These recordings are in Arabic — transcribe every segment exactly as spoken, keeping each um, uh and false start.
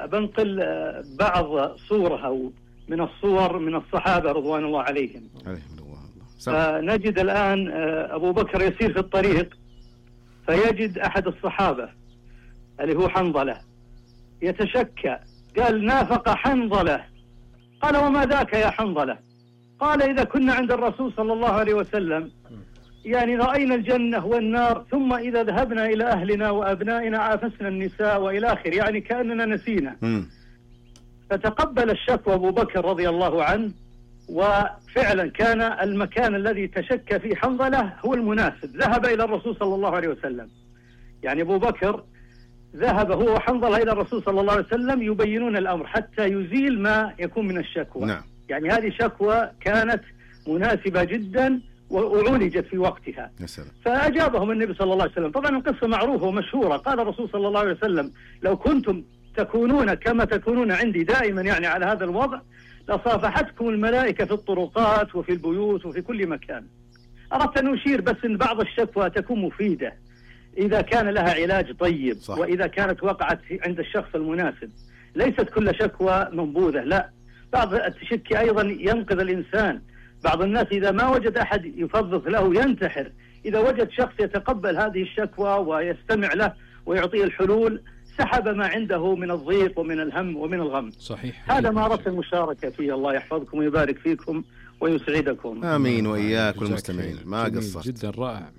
بنقل بعض صورة أو من الصور من الصحابة رضوان الله عليهم. فنجد الآن أبو بكر يسير في الطريق فيجد أحد الصحابة اللي هو حنظلة يتشكى، قال: نافق حنظلة. قال: وما ذاك يا حنظلة؟ قال: إذا كنا عند الرسول صلى الله عليه وسلم يعني رأينا الجنة والنار، ثم إذا ذهبنا إلى أهلنا وأبنائنا عافسنا النساء وإلى آخر، يعني كأننا نسينا. م. فتقبل الشكوى أبو بكر رضي الله عنه، وفعلا كان المكان الذي تشكى فيه حنظلة هو المناسب. ذهب إلى الرسول صلى الله عليه وسلم، يعني أبو بكر ذهب هو وحنظلة إلى الرسول صلى الله عليه وسلم يبينون الأمر حتى يزيل ما يكون من الشكوى. نعم. يعني هذه شكوى كانت مناسبة جدا وعولجت في وقتها. فأجابهم النبي صلى الله عليه وسلم. طبعا القصة معروفة ومشهورة. قال الرسول صلى الله عليه وسلم: لو كنتم تكونون كما تكونون عندي دائما يعني على هذا الوضع لصافحتكم الملائكة في الطرقات وفي البيوت وفي كل مكان. أردت أن أشير بس أن بعض الشكوى تكون مفيدة إذا كان لها علاج طيب. صح. وإذا كانت وقعت عند الشخص المناسب. ليست كل شكوى منبوذة، لا، بعض التشكي أيضا ينقذ الإنسان. بعض الناس إذا ما وجد أحد يفضف له ينتحر، إذا وجد شخص يتقبل هذه الشكوى ويستمع له ويعطيه الحلول سحب ما عنده من الضيق ومن الهم ومن الغم. صحيح. هذا ما أردت المشاركة فيه. الله يحفظكم ويبارك فيكم ويسعدكم. آمين وإياك والمستمعين. ما قصرت. جدا رائع.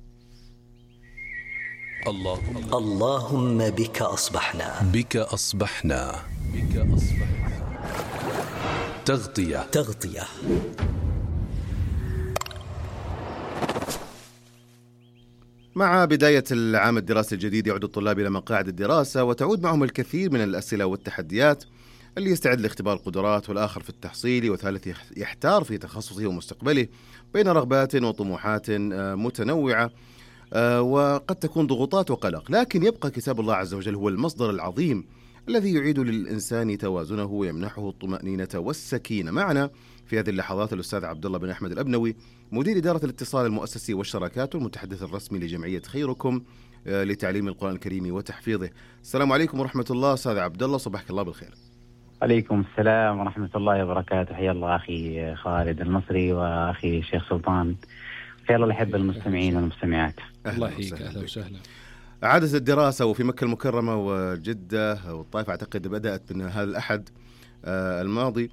اللهم اللهم بك أصبحنا بك أصبحنا بك أصبحنا تغطية تغطية مع بداية العام الدراسي الجديد يعود الطلاب إلى مقاعد الدراسة، وتعود معهم الكثير من الأسئلة والتحديات. اللي يستعد لاختبار القدرات، والآخر في التحصيل، وثالث يحتار في تخصصه ومستقبله بين رغبات وطموحات متنوعة، وقد تكون ضغوطات وقلق. لكن يبقى كتاب الله عز وجل هو المصدر العظيم الذي يعيد للإنسان توازنه ويمنحه الطمأنينة والسكينة. معنا في هذه اللحظات الأستاذ عبد الله بن أحمد الأبنوي، مدير إدارة الاتصال المؤسسي والشراكات والمتحدث الرسمي لجمعية خيركم لتعليم القرآن الكريم وتحفيظه. السلام عليكم ورحمة الله أستاذ عبد الله، صباحك الله بالخير. عليكم السلام ورحمة الله وبركاته. حيا الله أخي خالد المصري وأخي الشيخ سلطان. حيا الله الأحبة المستمعين والمستمعات. الله يحييك. أهلا وسهلا. عادة الدراسة وفي مكة المكرمة وجدة والطائف أعتقد بدأت من هذا الأحد الماضي.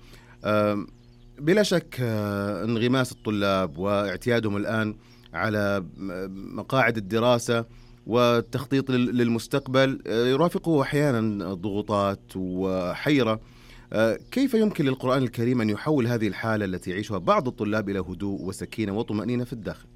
بلا شك انغماس الطلاب واعتيادهم الآن على مقاعد الدراسة والتخطيط للمستقبل يرافقه أحيانا ضغوطات وحيرة. كيف يمكن للقرآن الكريم أن يحول هذه الحالة التي يعيشها بعض الطلاب إلى هدوء وسكينة وطمأنينة في الداخل؟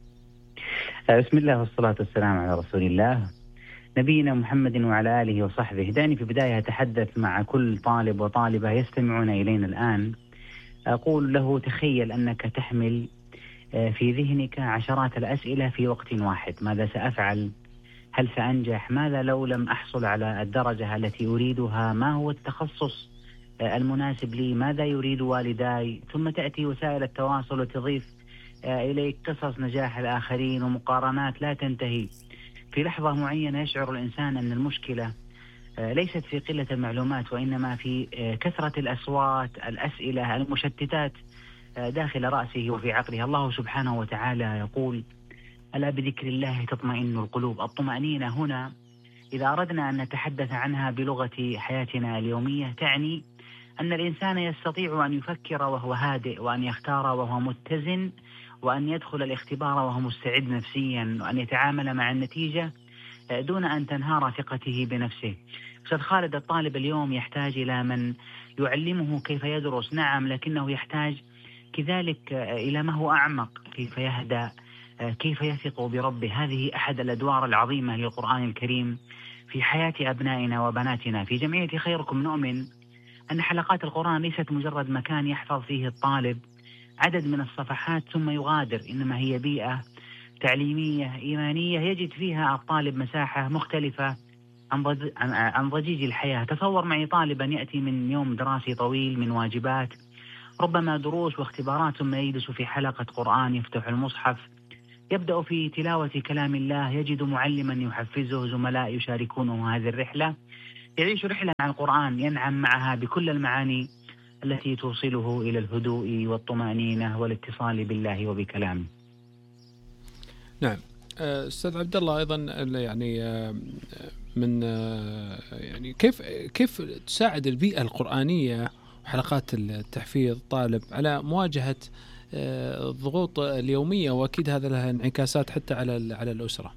بسم الله والصلاة والسلام على رسول الله نبينا محمد وعلى آله وصحبه. دعني في بداية أتحدث مع كل طالب وطالبة يستمعون إلينا الآن. أقول له: تخيل أنك تحمل في ذهنك عشرات الأسئلة في وقت واحد. ماذا سأفعل؟ هل سأنجح؟ ماذا لو لم أحصل على الدرجة التي أريدها؟ ما هو التخصص المناسب لي؟ ماذا يريد والداي؟ ثم تأتي وسائل التواصل وتضيف إليك قصص نجاح الآخرين ومقارنات لا تنتهي. في لحظة معينة يشعر الإنسان أن المشكلة ليست في قلة المعلومات، وإنما في كثرة الأصوات، الأسئلة، المشتتات داخل رأسه وفي عقله. الله سبحانه وتعالى يقول: ألا بذكر الله تطمئن القلوب. الطمأنينة هنا إذا أردنا أن نتحدث عنها بلغة حياتنا اليومية تعني أن الإنسان يستطيع أن يفكر وهو هادئ، وأن يختار وهو متزن، وأن يدخل الاختبار وهو مستعد نفسيا، وأن يتعامل مع النتيجة دون أن تنهار ثقته بنفسه. أستاذ خالد، الطالب اليوم يحتاج إلى من يعلمه كيف يدرس، نعم، لكنه يحتاج كذلك إلى ما هو أعمق، كيف يهدأ، كيف يثق بربه. هذه أحد الأدوار العظيمة للقرآن الكريم في حياة أبنائنا وبناتنا. في جمعية خيركم نؤمن أن حلقات القرآن ليست مجرد مكان يحفظ فيه الطالب عدد من الصفحات ثم يغادر، إنما هي بيئة تعليمية إيمانية يجد فيها الطالب مساحة مختلفة عن ضجيج الحياة. تصور معي طالبا يأتي من يوم دراسي طويل من واجبات، ربما دروس واختبارات، ثم يجلس في حلقة قرآن، يفتح المصحف، يبدأ في تلاوة كلام الله، يجد معلما يحفزه، زملاء يشاركونه هذه الرحلة، يعيش رحلة مع القرآن ينعم معها بكل المعاني التي توصله إلى الهدوء والطمأنينة والاتصال بالله وبكلامه. نعم. أستاذ عبد الله، أيضا يعني من يعني كيف كيف تساعد البيئة القرآنية وحلقات التحفيظ الطالب على مواجهة الضغوط اليومية، وأكيد هذا لها انعكاسات حتى على على الأسرة؟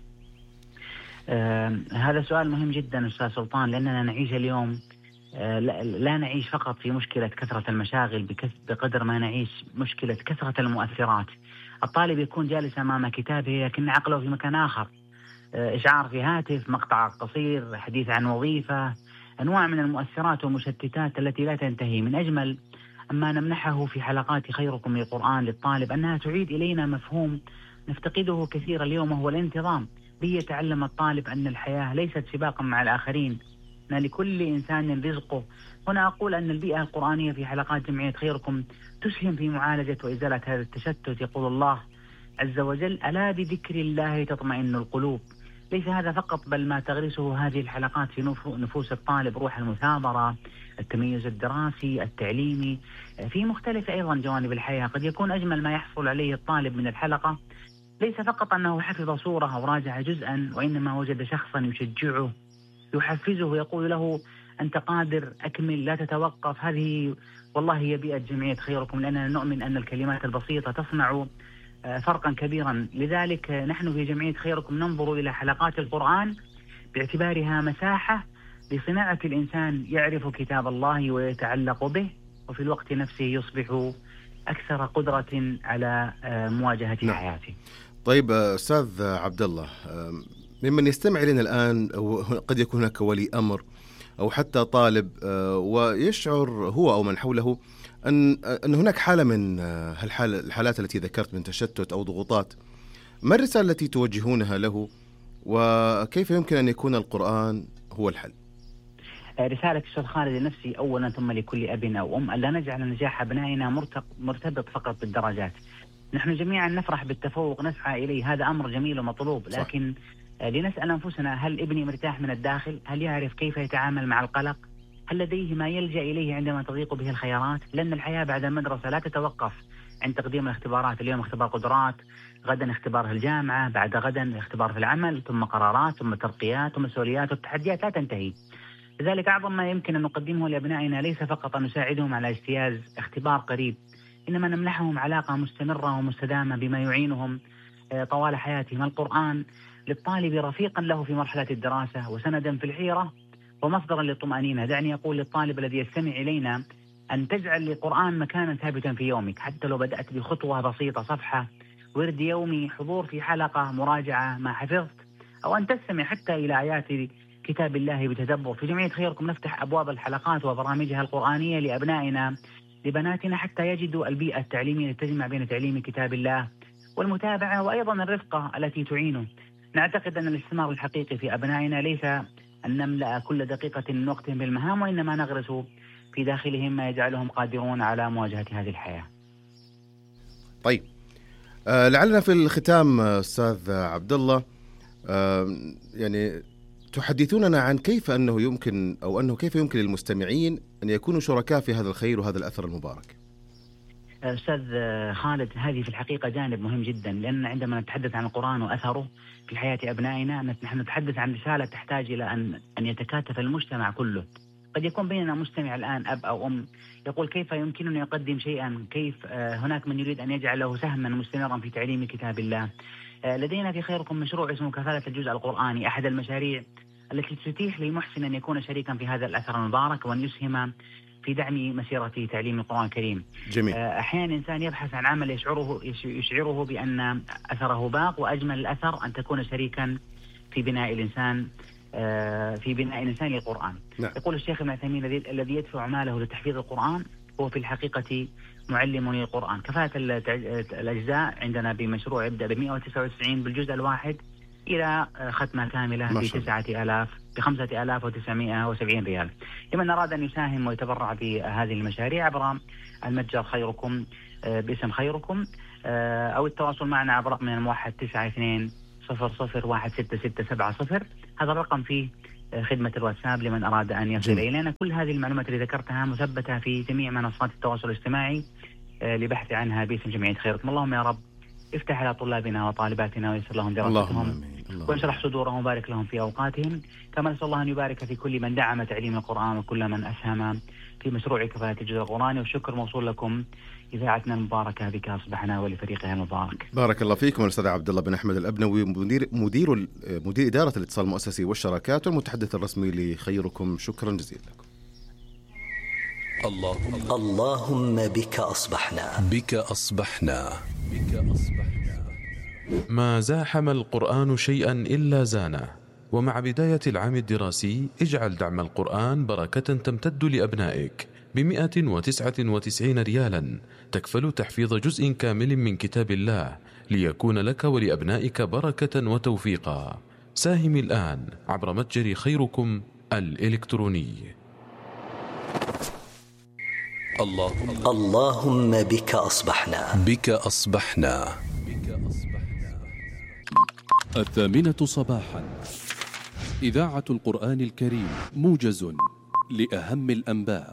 آه هذا سؤال مهم جدا أستاذ سلطان، لأننا نعيش اليوم آه لا, لا نعيش فقط في مشكلة كثرة المشاغل بقدر ما نعيش مشكلة كثرة المؤثرات. الطالب يكون جالس أمام كتابه لكن عقله في مكان آخر، آه إشعار في هاتف، مقطع قصير، حديث عن وظيفة، أنواع من المؤثرات والمشتتات التي لا تنتهي. من أجمل أما نمنحه في حلقات خيركم للقرآن للطالب أنها تعيد إلينا مفهوم نفتقده كثيرا اليوم، وهو الانتظام. به يتعلم الطالب أن الحياة ليست سباقا مع الآخرين، أن لكل إنسان رزقه. هنا أقول أن البيئة القرآنية في حلقات جمعية خيركم تسهم في معالجة وإزالة هذا التشتت. يقول الله عز وجل: ألا بذكر الله تطمئن القلوب. ليس هذا فقط، بل ما تغرسه هذه الحلقات في نفوس الطالب روح المثابرة، التميز الدراسي، التعليمي، في مختلف أيضا جوانب الحياة. قد يكون أجمل ما يحصل عليه الطالب من الحلقة ليس فقط أنه حفظ سورة أو راجع جزءا، وإنما وجد شخصا يشجعه، يحفزه، يقول له: أنت قادر، أكمل، لا تتوقف. هذه والله هي بيئة جمعية خيركم، لأننا نؤمن أن الكلمات البسيطة تصنع فرقا كبيرا. لذلك نحن في جمعية خيركم ننظر إلى حلقات القرآن باعتبارها مساحة لصناعة الإنسان يعرف كتاب الله ويتعلق به، وفي الوقت نفسه يصبح أكثر قدرة على مواجهة نعم. حياته. طيب أستاذ عبد الله، ممن يستمع لنا الآن قد يكون هناك ولي أمر أو حتى طالب ويشعر هو أو من حوله أن أن هناك حالة من هالحالة الحالات التي ذكرت من تشتت أو ضغوطات. ما الرسالة التي توجهونها له، وكيف يمكن أن يكون القرآن هو الحل؟ رسالة أستاذ خالد لنفسي أولا ثم لكل أب أو أم أن لا نجعل نجاح أبنائنا مرتبط فقط بالدرجات. نحن جميعا نفرح بالتفوق، نسعى إليه، هذا أمر جميل ومطلوب، لكن صح. لنسأل أنفسنا: هل ابني مرتاح من الداخل؟ هل يعرف كيف يتعامل مع القلق؟ هل لديه ما يلجأ إليه عندما تضيق به الخيارات؟ لأن الحياة بعد المدرسة لا تتوقف عند تقديم الاختبارات. اليوم اختبار قدرات، غدا اختبار في الجامعة، بعد غدا اختبار في العمل، ثم قرارات، ثم ترقيات، ثم مسؤوليات، والتحديات لا تنتهي. لذلك أعظم ما يمكن أن نقدمه لأبنائنا ليس فقط أن نساعدهم على اجتياز اختبار قريب، إنما نمنحهم علاقة مستمرة ومستدامة بما يعينهم طوال حياتهم. القرآن للطالب رفيقا له في مرحلة الدراسة وسندا في الحيرة ومصدرا للطمأنينة. دعني أقول للطالب الذي يستمع إلينا أن تجعل للقرآن مكانا ثابتا في يومك، حتى لو بدأت بخطوة بسيطة، صفحة، ورد يومي، حضور في حلقة، مراجعة ما حفظت، أو أن تستمع حتى إلى آيات كتاب الله بتدبر. في جمعية خيركم نفتح أبواب الحلقات وبرامجها القرآنية لأبنائنا لبناتنا حتى يجدوا البيئة التعليمية التي تجمع بين تعليم كتاب الله والمتابعة وأيضا الرفقة التي تعينه. نعتقد أن الاستثمار الحقيقي في أبنائنا ليس أن نملأ كل دقيقة من وقتهم بالمهام، وإنما نغرس في داخلهم ما يجعلهم قادرون على مواجهة هذه الحياة. طيب، آه لعلنا في الختام أستاذ عبد الله آه يعني تحدثوننا عن كيف أنه يمكن أو أنه كيف يمكن للمستمعين أن يكونوا شركاء في هذا الخير وهذا الأثر المبارك. أستاذ خالد، هذه في الحقيقة جانب مهم جدا، لأن عندما نتحدث عن القرآن وأثره في حياة أبنائنا نحن نتحدث عن رسالة تحتاج إلى أن أن يتكاتف المجتمع كله. قد يكون بيننا مستمع الآن أب أو أم يقول: كيف يمكنني أقدم شيئا؟ كيف هناك من يريد أن يجعل له سهما مستمرا في تعليم كتاب الله. لدينا في خيركم مشروع اسمه كفالة الجزء القرآني، أحد المشاريع التي تتيح للمحسن أن يكون شريكا في هذا الأثر المبارك وأن يسهم في دعم مسيرة تعليم القرآن الكريم. جميل. أحيانا إنسان يبحث عن عمل يشعره يشعره بأن أثره باق، وأجمل الأثر أن تكون شريكا في بناء الإنسان في بناء الإنسان للقرآن. نعم. يقول الشيخ ابن عثيمين: الذي يدفع ماله لتحفيظ القرآن هو في الحقيقة معلم للقرآن. كفاءة الأجزاء عندنا بمشروع يبدأ ب مئة وتسعة وتسعين بالجزء الواحد إلى ختمة كاملة بتسعة آلاف بخمسة آلاف وتسعمائة وسبعين ريال. لمن أراد أن يساهم ويتبرع بهذه المشاريع عبر المتجر خيركم باسم خيركم، أو التواصل معنا عبر رقم الموحد تسعة اثنين صفر صفر واحد ستة ستة سبعة صفر. هذا الرقم فيه خدمة الواتساب لمن أراد أن يصل إلينا. كل هذه المعلومات اللي ذكرتها مثبتة في جميع منصات التواصل الاجتماعي لبحث عنها باسم جمعية خيركم. اللهم يا رب افتح على طلابنا وطالباتنا ويسر لهم دراستهم ويشرح صدورهم وبارك لهم في أوقاتهم. كما نسأل الله أن يبارك في كل من دعم تعليم القرآن وكل من أسهم في مشروع كفاءة التجويد القرآني، والشكر موصول لكم إذاعتنا المباركة بك أصبحنا ولفريقها المبارك. بارك الله فيكم الأستاذ عبد الله بن أحمد الأبنوي، مدير مدير مدير إدارة الاتصال المؤسسي والشراكات والمتحدث الرسمي لخيركم. شكرا جزيلا لكم. اللهم اللهم بك أصبحنا بك أصبحنا بك أصبحنا. ما زاحم القرآن شيئا إلا زانه، ومع بداية العام الدراسي اجعل دعم القرآن بركة تمتد لأبنائك بمئة وتسعة وتسعين ريالا تكفل تحفيظ جزء كامل من كتاب الله ليكون لك ولأبنائك بركة وتوفيقا. ساهم الآن عبر متجر خيركم الإلكتروني. اللهم اللهم بك أصبحنا بك أصبحنا بك أصبحنا. الثامنة صباحا، إذاعة القرآن الكريم، موجز لأهم الأنباء.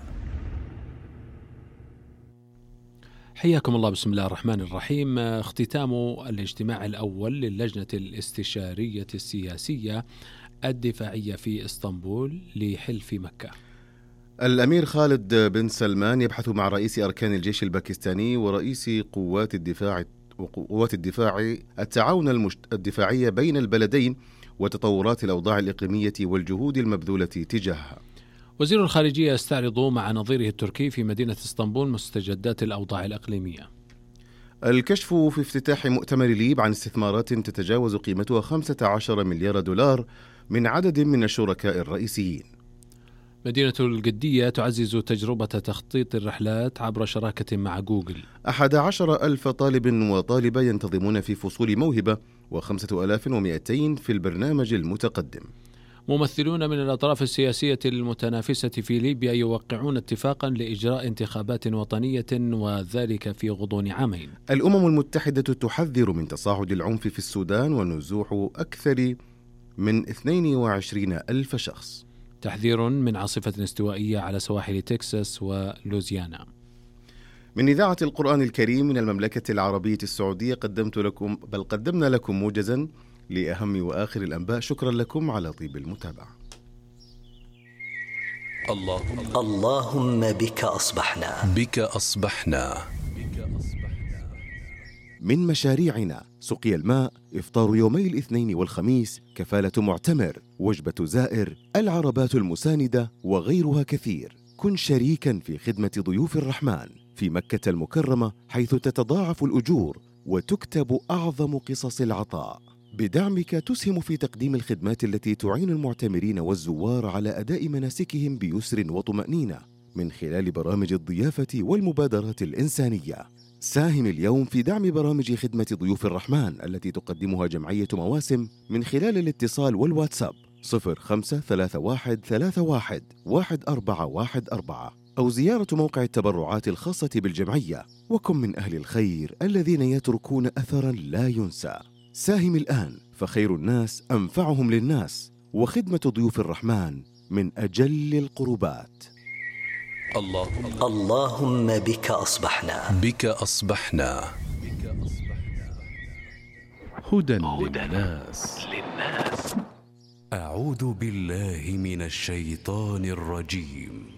حياكم الله. بسم الله الرحمن الرحيم. اختتام الاجتماع الأول للجنة الاستشارية السياسية الدفاعية في اسطنبول لحلف مكة. الأمير خالد بن سلمان يبحث مع رئيس أركان الجيش الباكستاني ورئيس قوات الدفاع وقوات الدفاع التعاون الدفاعي بين البلدين وتطورات الأوضاع الإقليمية والجهود المبذولة تجاهها. وزير الخارجية يستعرض مع نظيره التركي في مدينة اسطنبول مستجدات الأوضاع الإقليمية. الكشف في افتتاح مؤتمر ليب عن استثمارات تتجاوز قيمتها خمسة عشر مليار دولار من عدد من الشركاء الرئيسيين. مدينة القدية تعزز تجربة تخطيط الرحلات عبر شراكة مع جوجل. أحد عشر ألف طالب وطالبة ينتظمون في فصول موهبة وخمسة آلاف ومئتين في البرنامج المتقدم. ممثلون من الأطراف السياسية المتنافسة في ليبيا يوقعون اتفاقا لإجراء انتخابات وطنية وذلك في غضون عامين. الأمم المتحدة تحذر من تصاعد العنف في السودان ونزوح أكثر من اثنين وعشرين ألف شخص. تحذير من عاصفة استوائية على سواحل تكساس ولوزيانا. من إذاعة القرآن الكريم من المملكة العربية السعودية قدمت لكم بل قدمنا لكم موجزا لأهم وآخر الأنباء. شكرا لكم على طيب المتابعة. اللهم اللهم بك أصبحنا بك أصبحنا بك أصبحنا. من مشاريعنا سقي الماء، إفطار يومي الاثنين والخميس، كفالة معتمر، وجبة زائر، العربات المساندة وغيرها كثير. كن شريكا في خدمة ضيوف الرحمن في مكة المكرمة، حيث تتضاعف الأجور وتكتب أعظم قصص العطاء. بدعمك تسهم في تقديم الخدمات التي تعين المعتمرين والزوار على أداء مناسكهم بيسر وطمأنينة من خلال برامج الضيافة والمبادرات الإنسانية. ساهم اليوم في دعم برامج خدمة ضيوف الرحمن التي تقدمها جمعية مواسم من خلال الاتصال والواتساب صفر خمسة ثلاثة واحد ثلاثة واحد واحد أربعة واحد أربعة أو زيارة موقع التبرعات الخاصة بالجمعية. وكن من أهل الخير الذين يتركون أثرا لا ينسى. ساهم الآن فخير الناس أنفعهم للناس، وخدمة ضيوف الرحمن من أجل القربات. اللهم اللهم بك أصبحنا بك أصبحنا هدى للناس. أعوذ بالله من الشيطان الرجيم.